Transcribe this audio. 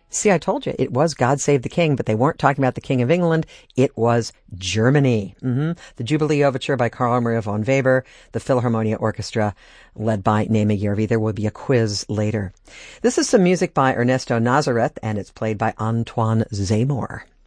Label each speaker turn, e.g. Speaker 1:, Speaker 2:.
Speaker 1: See, I told you, it was God Save the King, but they weren't talking about the King of England. It was Germany. The Jubilee Overture by Carl Maria von Weber, the Philharmonia Orchestra, led by Naima Yervi. There will be a quiz later. This is some music by Ernesto Nazareth, and it's played by Antoine Zemmour.